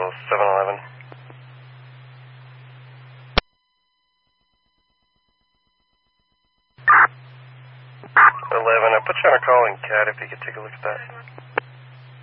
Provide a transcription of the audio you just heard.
7-Eleven. 11, I put you on a call in CAT if you could take a look at that.